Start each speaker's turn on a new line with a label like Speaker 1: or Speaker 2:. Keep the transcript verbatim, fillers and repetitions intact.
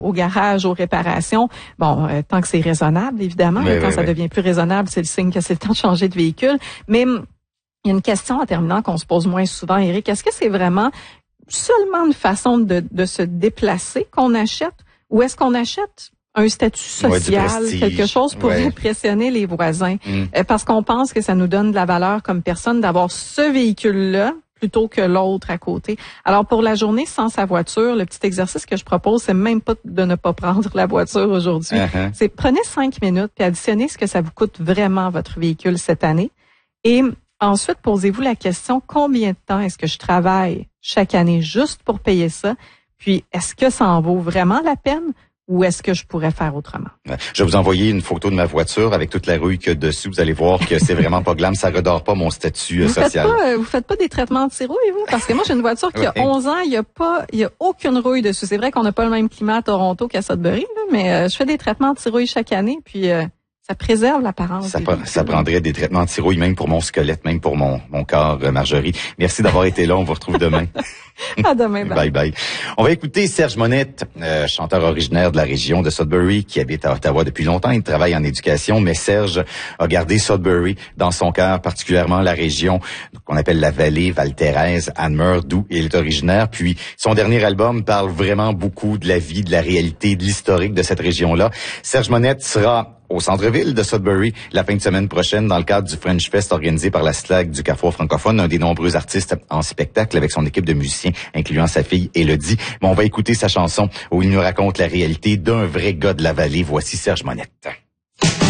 Speaker 1: au garage, aux réparations. Bon, euh, tant que c'est raisonnable, évidemment.
Speaker 2: Oui,
Speaker 1: quand
Speaker 2: oui,
Speaker 1: ça
Speaker 2: oui.
Speaker 1: devient plus raisonnable, c'est le signe que c'est le temps de changer de véhicule. Mais hum, il y a une question en terminant qu'on se pose moins souvent, Éric. Est-ce que c'est vraiment seulement une façon de, de se déplacer qu'on achète, ou est-ce qu'on achète un statut social,
Speaker 2: ouais,
Speaker 1: quelque chose pour
Speaker 2: ouais.
Speaker 1: impressionner les voisins?
Speaker 2: Mm.
Speaker 1: Euh, parce qu'on pense que ça nous donne de la valeur comme personne d'avoir ce véhicule-là plutôt que l'autre à côté. Alors, pour la journée sans sa voiture, le petit exercice que je propose, c'est même pas de ne pas prendre la voiture aujourd'hui.
Speaker 2: Uh-huh.
Speaker 1: C'est prenez cinq minutes puis additionnez ce que ça vous coûte vraiment votre véhicule cette année. Et ensuite, posez-vous la question, combien de temps est-ce que je travaille chaque année juste pour payer ça? Puis, est-ce que ça en vaut vraiment la peine ou est-ce que je pourrais faire autrement?
Speaker 2: Je vais vous envoyer une photo de ma voiture avec toute la rouille qu'il y a dessus. Vous allez voir que c'est vraiment pas glam. Ça redore pas mon statut
Speaker 1: vous
Speaker 2: social.
Speaker 1: Faites pas, vous faites pas des traitements anti-rouille, vous? Parce que moi, j'ai une voiture qui a
Speaker 2: oui.
Speaker 1: onze ans. Il y a pas, il y a aucune rouille dessus. C'est vrai qu'on n'a pas le même climat à Toronto qu'à Sudbury, là, mais euh, je fais des traitements anti-rouille chaque année. Puis, euh, ça préserve l'apparence.
Speaker 2: Ça, pre- ça prendrait des traitements anti-rouille, même pour mon squelette, même pour mon, mon corps, euh, Marjorie. Merci d'avoir été là. On vous retrouve demain.
Speaker 1: À demain.
Speaker 2: Bye bye. On va écouter Serge Monette, euh, chanteur originaire de la région de Sudbury, qui habite à Ottawa depuis longtemps. Il travaille en éducation, mais Serge a gardé Sudbury dans son cœur, particulièrement la région qu'on appelle la vallée, Val-Thérèse, Anne-Meur, d'où il est originaire. Puis son dernier album parle vraiment beaucoup de la vie, de la réalité, de l'historique de cette région-là. Serge Monette sera au centre-ville de Sudbury la fin de semaine prochaine dans le cadre du French Fest organisé par la S L A C du Carrefour francophone, un des nombreux artistes en spectacle avec son équipe de musiciens, incluant sa fille Élodie. Mais on va écouter sa chanson où il nous raconte la réalité d'un vrai gars de la vallée. Voici Serge Monette.